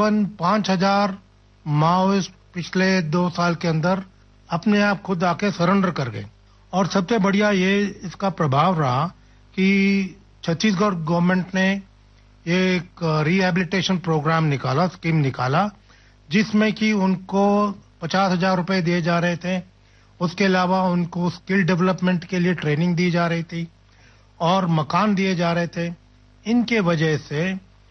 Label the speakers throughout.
Speaker 1: करीबन 5,000 माओइस्ट पिछले 2 साल के अंदर अपने आप खुद आके सरेंडर कर गए। और सबसे बढ़िया ये इसका प्रभाव रहा कि छत्तीसगढ़ गवर्नमेंट ने ये एक रिहेबिलिटेशन प्रोग्राम निकाला, स्कीम निकाला, जिसमें कि उनको 50,000 रुपए दिए जा रहे थे। उसके अलावा उनको स्किल डेवलपमेंट के लिए ट्रेनिंग दी जा रही थी और मकान दिए जा रहे थे। इनके वजह से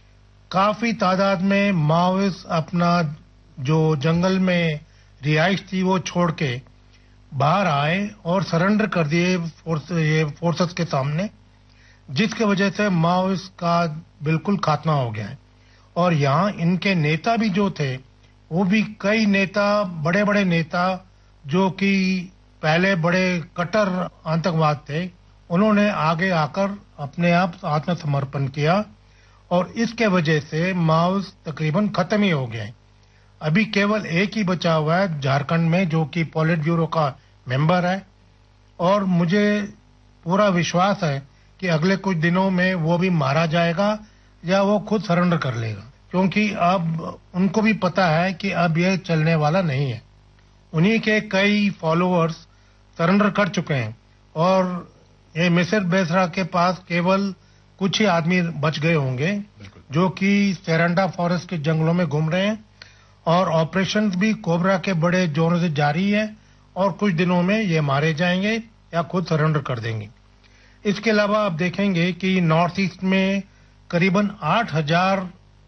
Speaker 1: काफी तादाद में माओइस्ट अपना जो जंगल में रिहाइश थी वो छोड़ के बाहर आए और सरेंडर कर दिए फोर्सेस के सामने, जिसके वजह से माओइस्ट का बिल्कुल खात्मा हो गया है। और यहाँ इनके नेता भी जो थे वो भी कई नेता, बड़े बड़े नेता जो कि पहले बड़े कट्टर आतंकवाद थे, उन्होंने आगे आकर अपने आप आत्मसमर्पण किया और इसके वजह से माओइस्ट तकरीबन खत्म ही हो गए। अभी केवल एक ही बचा हुआ है झारखंड में, जो कि पॉलिट ब्यूरो का मेंबर है, और मुझे पूरा विश्वास है कि अगले कुछ दिनों में वो भी मारा जाएगा या वो खुद सरेंडर कर लेगा, क्योंकि अब उनको भी पता है कि अब ये चलने वाला नहीं है। उन्हीं के कई फॉलोअर्स सरेंडर कर चुके हैं और ये मिसिर बेसरा के पास केवल कुछ ही आदमी बच गए होंगे जो कि सेरेंडा फॉरेस्ट के जंगलों में घूम रहे हैं, और ऑपरेशंस भी कोबरा के बड़े जोरों से जारी है और कुछ दिनों में ये मारे जाएंगे या खुद सरेंडर कर देंगे। इसके अलावा आप देखेंगे कि नॉर्थ ईस्ट में करीबन 8,000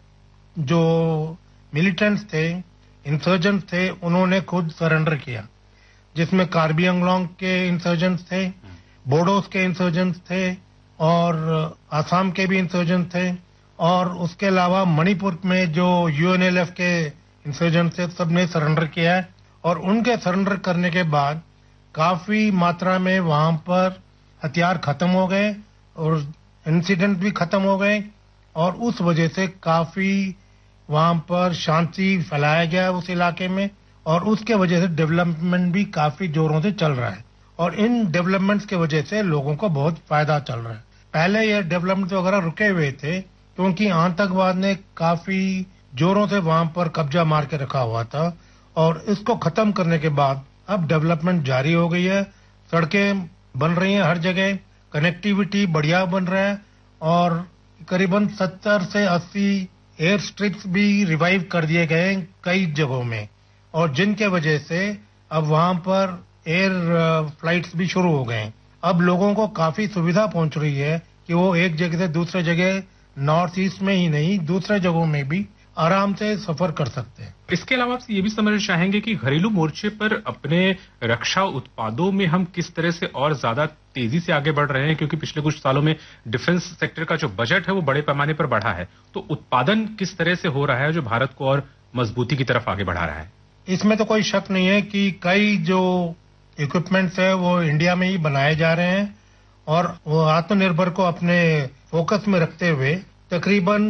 Speaker 1: जो मिलिटेंट्स थे, इंसर्जेंट्स थे, उन्होंने खुद सरेंडर किया, जिसमें कार्बी आंगलोंग के इंसर्जेंट्स थे, बोडोस के इंसर्जेंट्स थे और आसाम के भी इंसर्जेंट्स थे, और उसके अलावा मणिपुर में जो यूएनएलएफ के इंसर्जेंट्स थे, सबने सरेंडर किया है। और उनके सरेंडर करने के बाद काफी मात्रा में वहां पर हथियार खत्म हो गए और इंसिडेंट भी खत्म हो गए, और उस वजह से काफी वहां पर शांति फैलाया गया उस इलाके में, और उसके वजह से डेवलपमेंट भी काफी जोरों से चल रहा है। और इन डेवलपमेंट्स की वजह से लोगों को बहुत फायदा चल रहा है। पहले ये डेवलपमेंट वगैरह रुके हुए थे क्योंकि आतंकवाद ने काफी जोरों से वहां पर कब्जा मार के रखा हुआ था, और इसको खत्म करने के बाद अब डेवलपमेंट जारी हो गई है। सड़कें बन रही हैं हर जगह, कनेक्टिविटी बढ़िया बन रहा है, और करीबन 70 से 80 एयर स्ट्रिप्स भी रिवाइव कर दिए गए कई जगहों में, और जिनके वजह से अब वहां पर एयर फ्लाइट्स भी शुरू हो गए। अब लोगों को काफी सुविधा पहुंच रही है कि वो एक जगह से दूसरे जगह, नॉर्थ ईस्ट में ही नहीं दूसरे जगहों में भी आराम से सफर कर सकते हैं।
Speaker 2: इसके अलावा आप ये भी समझना चाहेंगे कि घरेलू मोर्चे पर अपने रक्षा उत्पादों में हम किस तरह से और ज्यादा तेजी से आगे बढ़ रहे हैं, क्योंकि पिछले कुछ सालों में डिफेंस सेक्टर का जो बजट है वो बड़े पैमाने पर बढ़ा है, तो उत्पादन किस तरह से हो रहा है जो भारत को और मजबूती की तरफ आगे बढ़ा रहा है?
Speaker 1: इसमें तो कोई शक नहीं है कि कई जो इक्विपमेंट्स है वो इंडिया में ही बनाए जा रहे हैं, और वो आत्मनिर्भर को अपने फोकस में रखते हुए तकरीबन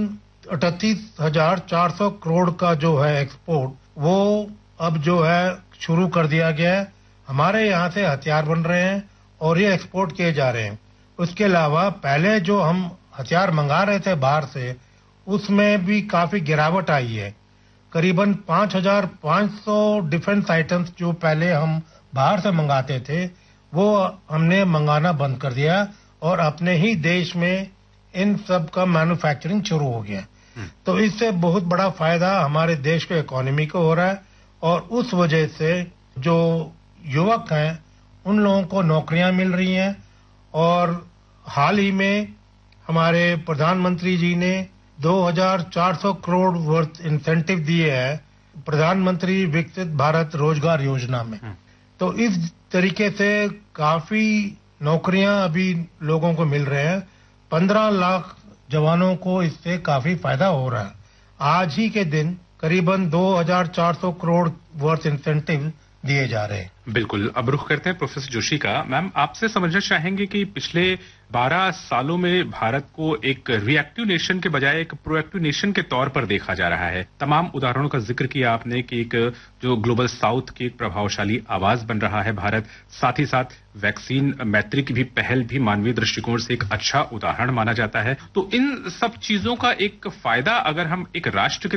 Speaker 1: 38,400 करोड़ का जो है एक्सपोर्ट, वो अब जो है शुरू कर दिया गया है। हमारे यहाँ से हथियार बन रहे हैं और ये एक्सपोर्ट किए जा रहे हैं। उसके अलावा पहले जो हम हथियार मंगा रहे थे बाहर से, उसमें भी काफी गिरावट आई है। करीबन 5,500 डिफेंस आइटम्स जो पहले हम बाहर से मंगाते थे, वो हमने मंगाना बंद कर दिया और अपने ही देश में इन सब का मैन्युफैक्चरिंग शुरू हो गया। तो इससे बहुत बड़ा फायदा हमारे देश के इकोनॉमी को हो रहा है, और उस वजह से जो युवक हैं उन लोगों को नौकरियां मिल रही हैं। और हाल ही में हमारे प्रधानमंत्री जी ने 2,400 करोड़ वर्थ इंसेंटिव दिए हैं प्रधानमंत्री विकसित भारत रोजगार योजना में। तो इस तरीके से काफी नौकरियां अभी लोगों को मिल रहे हैं। 15 लाख जवानों को इससे काफी फायदा हो रहा है। आज ही के दिन करीबन 2,400 करोड़ वर्थ इंसेंटिव दिए जा रहे हैं।
Speaker 2: बिल्कुल, अब रुख करते हैं प्रोफेसर जोशी का। मैम, आपसे समझना चाहेंगे कि पिछले 12 सालों में भारत को एक रिएक्टिव नेशन के बजाय एक प्रोएक्टिव नेशन के तौर पर देखा जा रहा है। तमाम उदाहरणों का जिक्र किया आपने कि एक जो ग्लोबल साउथ की एक प्रभावशाली आवाज बन रहा है भारत, साथ ही साथ वैक्सीन मैत्री की भी पहल भी मानवीय दृष्टिकोण से एक अच्छा उदाहरण माना जाता है। तो इन सब चीजों का एक फायदा अगर हम एक राष्ट्र के